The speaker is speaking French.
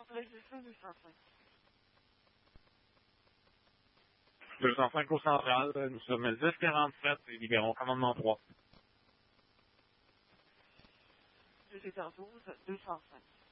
Logiciel 205. 205 au central, nous sommes à 1047 et libérons commandement 3. J'étais en 12, 205.